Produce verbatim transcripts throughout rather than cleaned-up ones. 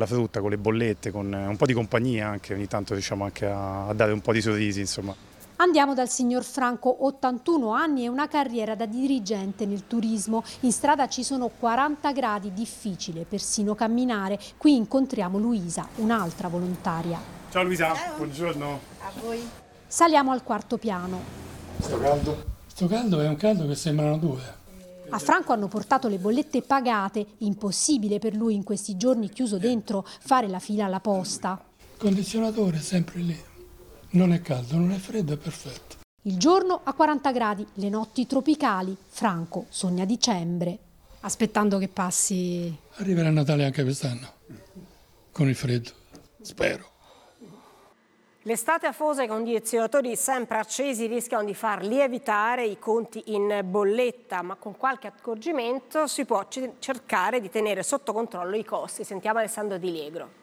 la frutta, con le bollette, con un po' di compagnia anche, ogni tanto riusciamo anche a, a dare un po' di sorrisi, insomma. Andiamo dal signor Franco, ottantuno anni e una carriera da dirigente nel turismo. In strada ci sono quaranta gradi, difficile persino camminare. Qui incontriamo Luisa, un'altra volontaria. Ciao Luisa, ciao. Buongiorno. A voi. Saliamo al quarto piano. Sto caldo? Sto caldo è un caldo che sembrano due. A Franco hanno portato le bollette pagate. Impossibile per lui in questi giorni chiuso dentro fare la fila alla posta. Il condizionatore è sempre lì. Non è caldo, non è freddo, è perfetto. Il giorno a quaranta gradi, le notti tropicali. Franco sogna dicembre, aspettando che passi. Arriverà Natale anche quest'anno, con il freddo, spero. L'estate afosa e i condizionatori sempre accesi rischiano di far lievitare i conti in bolletta, ma con qualche accorgimento si può cercare di tenere sotto controllo i costi. Sentiamo Alessandro Di Liegro.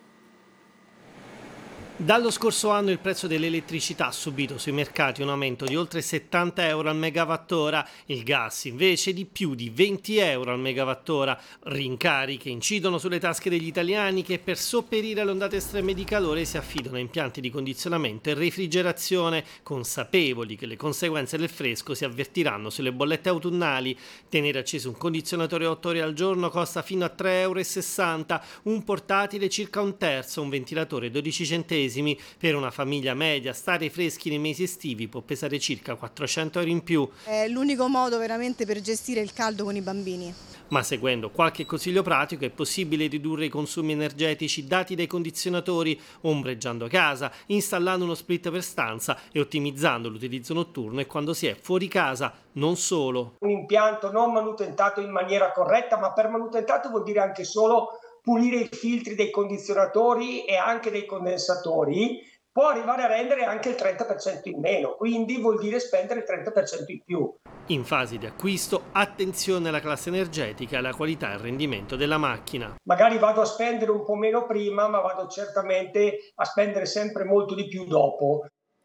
Dallo scorso anno il prezzo dell'elettricità ha subito sui mercati un aumento di oltre settanta euro al megawattora, il gas invece di più di venti euro al megawattora, rincari che incidono sulle tasche degli italiani che per sopperire alle ondate estreme di calore si affidano a impianti di condizionamento e refrigerazione, consapevoli che le conseguenze del fresco si avvertiranno sulle bollette autunnali. Tenere acceso un condizionatore otto ore al giorno costa fino a tre euro e sessanta, un portatile circa un terzo, un ventilatore dodici centesimi. Per una famiglia media stare freschi nei mesi estivi può pesare circa quattrocento euro in più. È l'unico modo veramente per gestire il caldo con i bambini. Ma seguendo qualche consiglio pratico è possibile ridurre i consumi energetici dati dai condizionatori, ombreggiando casa, installando uno split per stanza e ottimizzando l'utilizzo notturno e quando si è fuori casa. Non solo. Un impianto non manutentato in maniera corretta, ma per manutentato vuol dire anche solo pulire i filtri dei condizionatori e anche dei condensatori, può arrivare a rendere anche il trenta per cento in meno, quindi vuol dire spendere il trenta per cento in più. In fase di acquisto, attenzione alla classe energetica e alla qualità e al rendimento della macchina. Magari vado a spendere un po' meno prima, ma vado certamente a spendere sempre molto di più dopo.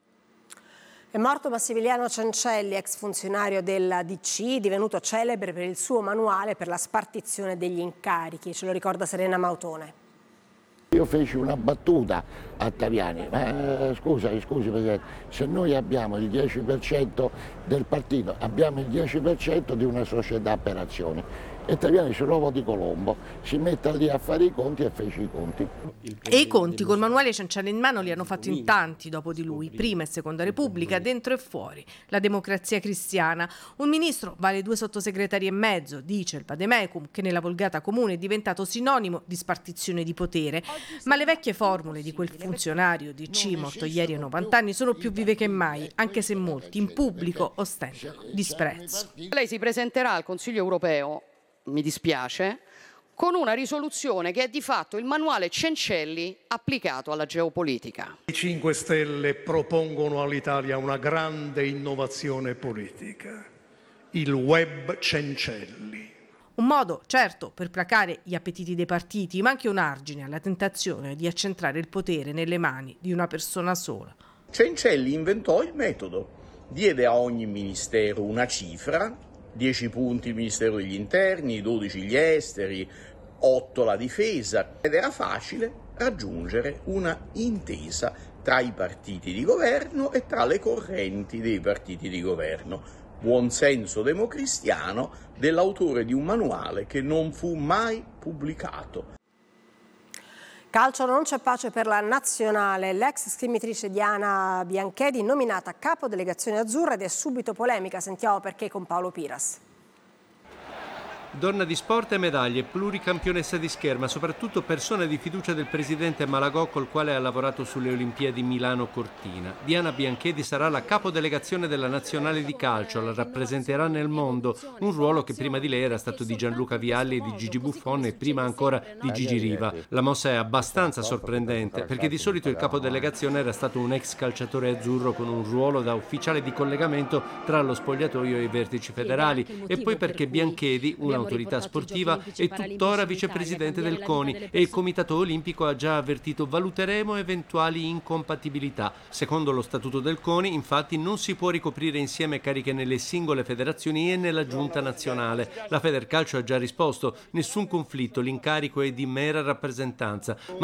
È morto Massimiliano Cencelli, ex funzionario della D C, divenuto celebre per il suo manuale per la spartizione degli incarichi. Ce lo ricorda Serena Mautone. Io feci una battuta a Taviani, ma eh, scusa, scusi Presidente, se noi abbiamo il dieci per cento del partito, abbiamo il dieci per cento di una società per azioni. E Taviani sull'uovo di Colombo si mette lì a fare i conti e fece i conti. E i conti col manuale Cencelli in mano li hanno fatti in tanti dopo di lui, prima e seconda Repubblica, dentro e fuori. La Democrazia Cristiana. Un ministro vale due sottosegretari e mezzo, dice il Vademecum, che nella volgata comune è diventato sinonimo di spartizione di potere. Ma le vecchie formule di quel funzionario D C morto ieri a novanta anni sono più vive che mai, anche se molti in pubblico ostentano disprezzo. Lei si presenterà al Consiglio europeo, mi dispiace, con una risoluzione che è di fatto il manuale Cencelli applicato alla geopolitica. I cinque Stelle propongono all'Italia una grande innovazione politica, il web Cencelli. Un modo, certo, per placare gli appetiti dei partiti, ma anche un argine alla tentazione di accentrare il potere nelle mani di una persona sola. Cencelli inventò il metodo, diede a ogni ministero una cifra, dieci punti il Ministero degli Interni, dodici gli esteri, otto la difesa, ed era facile raggiungere una intesa tra i partiti di governo e tra le correnti dei partiti di governo. Buon senso democristiano dell'autore di un manuale che non fu mai pubblicato. Calcio, non c'è pace per la nazionale. L'ex scrimmitrice Diana Bianchedi nominata capo delegazione azzurra ed è subito polemica. Sentiamo perché con Paolo Piras. Donna di sport e medaglie, pluricampionessa di scherma, soprattutto persona di fiducia del presidente Malagò col quale ha lavorato sulle Olimpiadi Milano-Cortina. Diana Bianchedi sarà la capodelegazione della nazionale di calcio, la rappresenterà nel mondo, un ruolo che prima di lei era stato di Gianluca Vialli e di Gigi Buffon e prima ancora di Gigi Riva. La mossa è abbastanza sorprendente perché di solito il capodelegazione era stato un ex calciatore azzurro con un ruolo da ufficiale di collegamento tra lo spogliatoio e i vertici federali e poi perché Bianchedi, una autorità sportiva, è tuttora vicepresidente del CONI e il Comitato Olimpico ha già avvertito valuteremo eventuali incompatibilità. Secondo lo statuto del CONI, infatti, non si può ricoprire insieme cariche nelle singole federazioni e nella giunta nazionale. La Federcalcio ha già risposto: nessun conflitto, l'incarico è di mera rappresentanza.